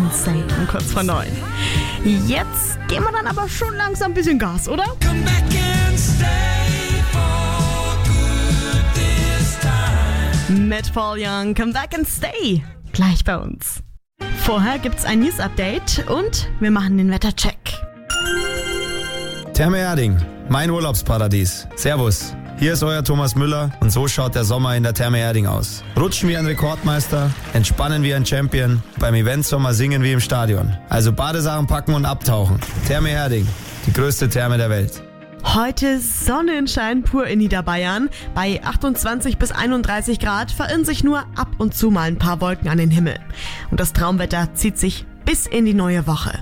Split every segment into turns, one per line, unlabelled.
and Stay um kurz vor 9. Jetzt geben wir dann aber schon langsam ein bisschen Gas, oder?
Come back and stay for good this time.
Mit Paul Young, Come Back and Stay. Gleich bei uns. Vorher gibt's ein News-Update und wir machen den Wettercheck.
Therme Erding, mein Urlaubsparadies. Servus, hier ist euer Thomas Müller und so schaut der Sommer in der Therme Erding aus. Rutschen wie ein Rekordmeister, entspannen wie ein Champion, beim Eventsommer singen wie im Stadion. Also Badesachen packen und abtauchen. Therme Erding, die größte Therme der Welt.
Heute Sonnenschein pur in Niederbayern. Bei 28 bis 31 Grad verirren sich nur ab und zu mal ein paar Wolken an den Himmel. Und das Traumwetter zieht sich bis in die neue Woche.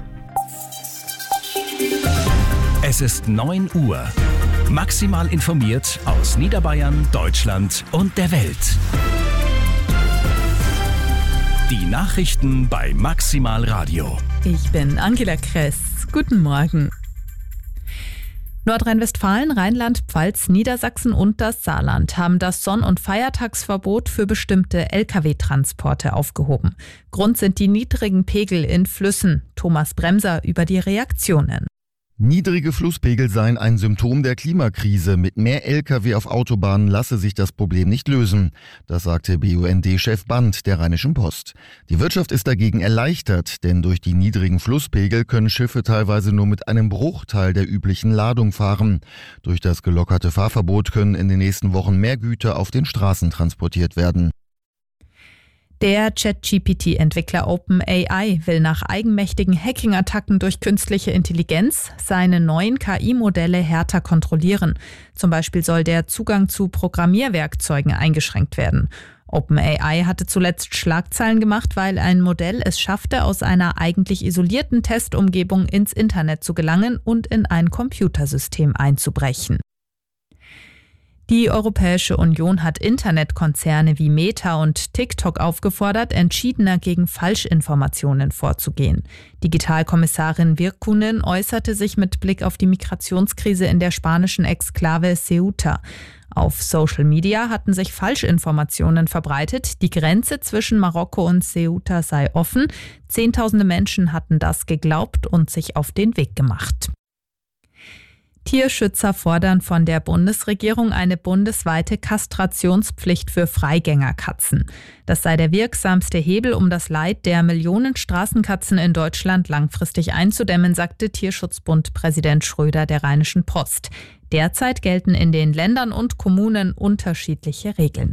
Es ist 9 Uhr. Maximal informiert aus Niederbayern, Deutschland und der Welt. Die Nachrichten bei Maximal Radio.
Ich bin Angela Kress. Guten Morgen. Nordrhein-Westfalen, Rheinland-Pfalz, Niedersachsen und das Saarland haben das Sonn- und Feiertagsverbot für bestimmte Lkw-Transporte aufgehoben. Grund sind die niedrigen Pegel in Flüssen. Thomas Bremser über die Reaktionen.
Niedrige Flusspegel seien ein Symptom der Klimakrise. Mit mehr Lkw auf Autobahnen lasse sich das Problem nicht lösen. Das sagte BUND-Chef Band der Rheinischen Post. Die Wirtschaft ist dagegen erleichtert, denn durch die niedrigen Flusspegel können Schiffe teilweise nur mit einem Bruchteil der üblichen Ladung fahren. Durch das gelockerte Fahrverbot können in den nächsten Wochen mehr Güter auf den Straßen transportiert werden.
Der ChatGPT-Entwickler OpenAI will nach eigenmächtigen Hacking-Attacken durch künstliche Intelligenz seine neuen KI-Modelle härter kontrollieren. Zum Beispiel soll der Zugang zu Programmierwerkzeugen eingeschränkt werden. OpenAI hatte zuletzt Schlagzeilen gemacht, weil ein Modell es schaffte, aus einer eigentlich isolierten Testumgebung ins Internet zu gelangen und in ein Computersystem einzubrechen. Die Europäische Union hat Internetkonzerne wie Meta und TikTok aufgefordert, entschiedener gegen Falschinformationen vorzugehen. Digitalkommissarin Virkkunen äußerte sich mit Blick auf die Migrationskrise in der spanischen Exklave Ceuta. Auf Social Media hatten sich Falschinformationen verbreitet. Die Grenze zwischen Marokko und Ceuta sei offen. Zehntausende Menschen hatten das geglaubt und sich auf den Weg gemacht. Tierschützer fordern von der Bundesregierung eine bundesweite Kastrationspflicht für Freigängerkatzen. Das sei der wirksamste Hebel, um das Leid der Millionen Straßenkatzen in Deutschland langfristig einzudämmen, sagte Tierschutzbund-Präsident Schröder der Rheinischen Post. Derzeit gelten in den Ländern und Kommunen unterschiedliche Regeln.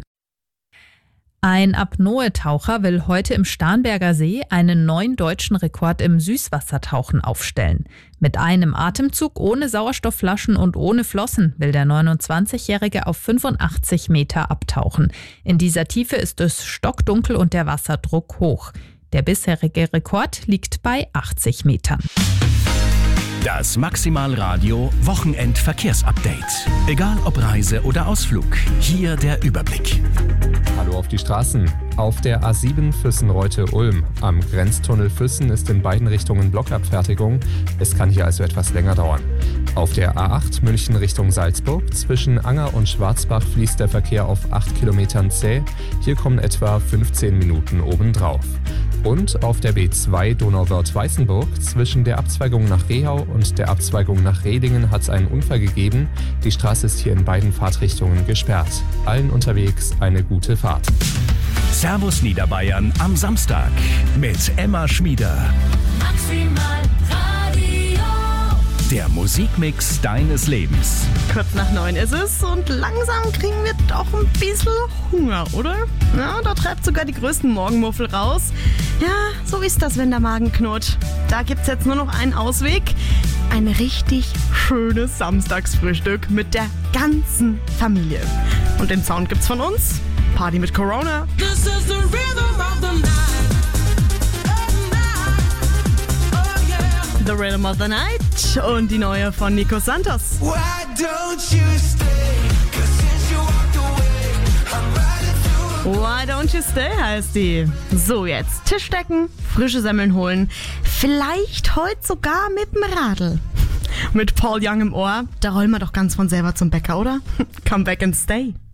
Ein Apnoe-Taucher will heute im Starnberger See einen neuen deutschen Rekord im Süßwassertauchen aufstellen. Mit einem Atemzug ohne Sauerstoffflaschen und ohne Flossen will der 29-Jährige auf 85 Meter abtauchen. In dieser Tiefe ist es stockdunkel und der Wasserdruck hoch. Der bisherige Rekord liegt bei 80 Metern.
Das Maximal Radio Wochenend-Verkehrsupdate. Egal ob Reise oder Ausflug, hier der Überblick.
Hallo auf die Straßen. Auf der A7 Füssen-Reute-Ulm. Am Grenztunnel Füssen ist in beiden Richtungen Blockabfertigung. Es kann hier also etwas länger dauern. Auf der A8 München Richtung Salzburg. Zwischen Anger und Schwarzbach fließt der Verkehr auf 8 Kilometern zäh. Hier kommen etwa 15 Minuten obendrauf. Und auf der B2 Donauwörth-Weißenburg zwischen der Abzweigung nach Rehau und der Abzweigung nach Redingen hat es einen Unfall gegeben. Die Straße ist hier in beiden Fahrtrichtungen gesperrt. Allen unterwegs eine gute Fahrt.
Servus Niederbayern am Samstag mit Emma Schmieder.
Maximal Radio.
Der Musikmix deines Lebens.
Kurz nach 9 ist es und langsam kriegen wir doch ein bisschen Hunger, oder? Ja, da treibt sogar die größten Morgenmuffel raus. Ja, so ist das, wenn der Magen knurrt. Da gibt's jetzt nur noch einen Ausweg. Ein richtig schönes Samstagsfrühstück mit der ganzen Familie. Und den Sound gibt's von uns. Party mit Corona.
This is the rhythm of the night. Oh yeah.
The Rhythm of the Night und die neue von Nico Santos.
Why don't you stay? 'Cause since you walked away, I'm riding through.
Why Don't You Stay heißt die. So, jetzt Tisch decken, frische Semmeln holen. Vielleicht heute sogar mit dem Radl. Mit Paul Young im Ohr, da rollen wir doch ganz von selber zum Bäcker, oder? Come back and stay.